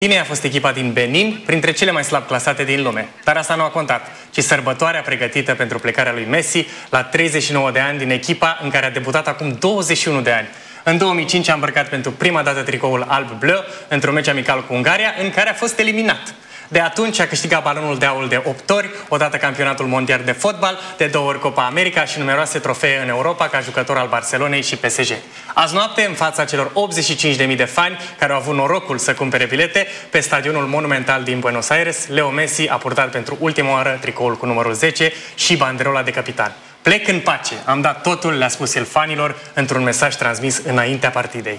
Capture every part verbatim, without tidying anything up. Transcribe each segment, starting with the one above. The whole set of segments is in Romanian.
Cine a fost echipa din Benin, printre cele mai slab clasate din lume. Dar asta nu a contat, ci sărbătoarea pregătită pentru plecarea lui Messi la treizeci și nouă de ani din echipa în care a debutat acum douăzeci și unu de ani. În două mii cinci a îmbrăcat pentru prima dată tricoul alb-bleu într-un meci amical cu Ungaria, în care a fost eliminat. De atunci a câștigat balonul de aur de opt ori, odată campionatul mondial de fotbal, de două ori Copa America și numeroase trofee în Europa ca jucător al Barcelonei și P S G. Azi noapte, în fața celor optzeci și cinci de mii de fani care au avut norocul să cumpere bilete, pe stadionul monumental din Buenos Aires, Leo Messi a purtat pentru ultima oară tricoul cu numărul zece și banderola de capitan. Plec în pace, am dat totul, le-a spus el fanilor într-un mesaj transmis înaintea partidei.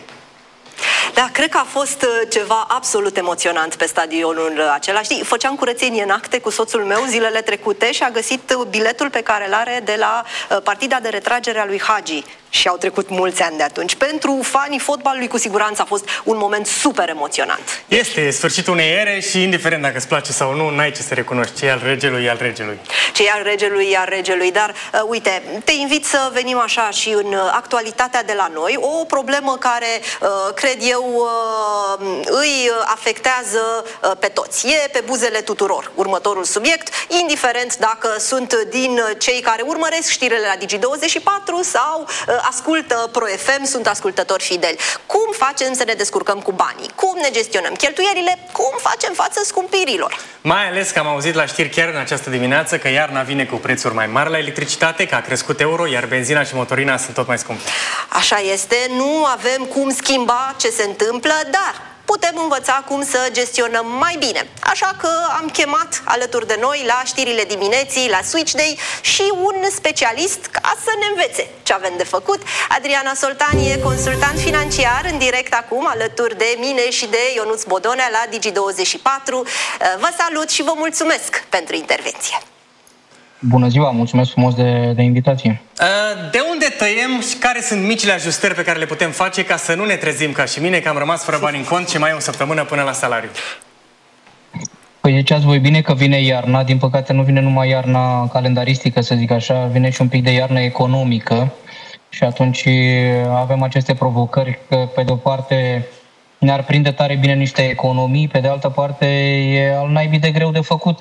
Da, cred că a fost ceva absolut emoționant pe stadionul acela. Știi, făceam curățenie în acte cu soțul meu zilele trecute și a găsit biletul pe care îl are de la partida de retragere a lui Hagi. Și au trecut mulți ani de atunci. Pentru fanii fotbalului, cu siguranță a fost un moment super emoționant. Este sfârșitul unei ere și, indiferent dacă îți place sau nu, n-ai ce să recunoști. Ce e al regelui, e al regelui. Ce e al regelui, e al regelui. Dar, uh, uite, te invit să venim așa și în actualitatea de la noi. O problemă care, uh, cred eu, uh, îi afectează uh, pe toți. E pe buzele tuturor următorul subiect, indiferent dacă sunt din cei care urmăresc știrile la Digi douăzeci și patru sau uh, ascultă Pro F M, sunt ascultători fideli. Cum facem să ne descurcăm cu banii? Cum ne gestionăm cheltuielile? Cum facem față scumpirilor? Mai ales că am auzit la știri chiar în această dimineață că iarna vine cu prețuri mai mari la electricitate, că a crescut euro, iar benzina și motorina sunt tot mai scumpe. Așa este, nu avem cum schimba ce se întâmplă, dar putem învăța cum să gestionăm mai bine. Așa că am chemat alături de noi la știrile dimineții, la Switch Day, și un specialist ca să ne învețe ce avem de făcut. Adriana Soltani e consultant financiar, în direct acum alături de mine și de Ionuț Bodonea la Digi douăzeci și patru. Vă salut și vă mulțumesc pentru intervenție. Bună ziua, mulțumesc frumos de, de invitație. De unde tăiem și care sunt micile ajustări pe care le putem face ca să nu ne trezim ca și mine că am rămas fără bani în cont și mai e o săptămână până la salariu? Păi ziceați voi bine că vine iarna, din păcate nu vine numai iarna calendaristică, să zic așa, vine și un pic de iarnă economică și atunci avem aceste provocări că pe de o parte ne-ar prinde tare bine niște economii, pe de altă parte e al naibii de greu de făcut,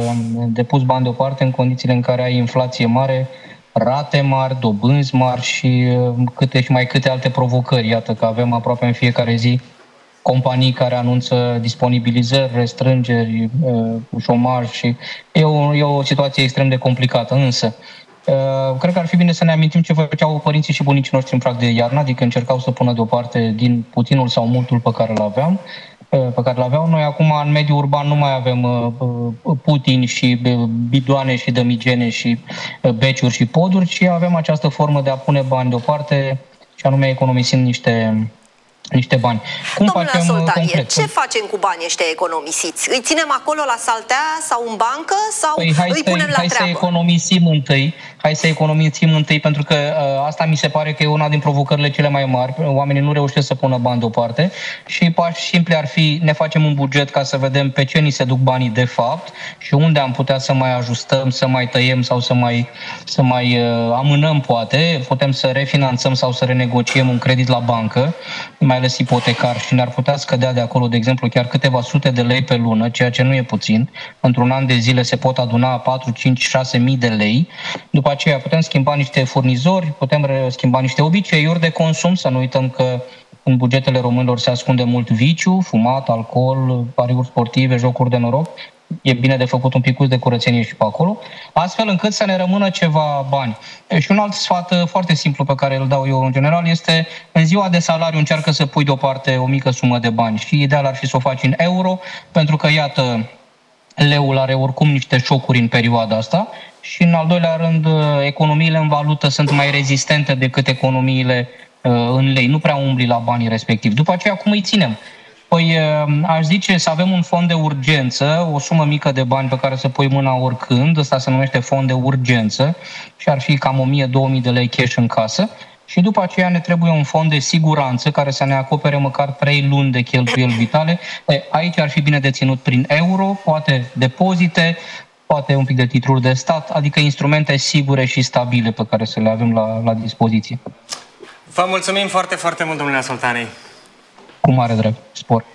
de pus bani deoparte în condițiile în care ai inflație mare, rate mari, dobânzi mari și câte și mai câte alte provocări. Iată că avem aproape în fiecare zi companii care anunță disponibilizări, restrângeri, șomaj și e o, e o situație extrem de complicată, însă Uh, cred că ar fi bine să ne amintim ce făceau părinții și bunicii noștri în prag de iarnă, adică încercau să pună deoparte din puținul sau multul pe care îl aveam, uh, pe care îl aveau. Noi acum în mediul urban nu mai avem uh, Putin și bidoane și dămigene și uh, beciuri și poduri, ci avem această formă de a pune bani deoparte și anume economisind niște niște bani. Cum Domnule facem Soltanie, concret? ce facem cu banii ăștia economisiți? Îi ținem acolo la saltea sau în bancă sau păi hai îi să, punem la hai treabă? Să economisim întâi, hai să economisim întâi, pentru că uh, asta mi se pare că e una din provocările cele mai mari. Oamenii nu reușesc să pună bani deoparte și pași simpli ar fi, ne facem un buget ca să vedem pe ce ni se duc banii de fapt și unde am putea să mai ajustăm, să mai tăiem sau să mai, să mai uh, amânăm poate. Putem să refinanțăm sau să renegociem un credit la bancă, mai ales ipotecar, și ne-ar putea scădea de acolo, de exemplu, chiar câteva sute de lei pe lună, ceea ce nu e puțin. Într-un an de zile se pot aduna patru, cinci, șase mii de lei. După aceea putem schimba niște furnizori, putem schimba niște obiceiuri de consum, să nu uităm că în bugetele românilor se ascunde mult viciu, fumat, alcool, pariuri sportive, jocuri de noroc. E bine de făcut un picuț de curățenie și pe acolo, astfel încât să ne rămână ceva bani. Și un alt sfat foarte simplu pe care îl dau eu în general este: în ziua de salariu încearcă să pui deoparte o mică sumă de bani și ideal ar fi să o faci în euro, pentru că, iată, leul are oricum niște șocuri în perioada asta și, în al doilea rând, economiile în valută sunt mai rezistente decât economiile în lei. Nu prea umbli la banii respectivi. După aceea, cum îi ținem? Păi aș zice să avem un fond de urgență, o sumă mică de bani pe care să pui mâna oricând, ăsta se numește fond de urgență și ar fi cam o mie două mii de lei cash în casă. Și după aceea ne trebuie un fond de siguranță care să ne acopere măcar trei luni de cheltuieli vitale. Aici ar fi bine de ținut prin euro, poate depozite, poate un pic de titluri de stat, adică instrumente sigure și stabile pe care să le avem la, la dispoziție. Vă mulțumim foarte, foarte mult, domnule Soltani. Cu mare drag. Spor.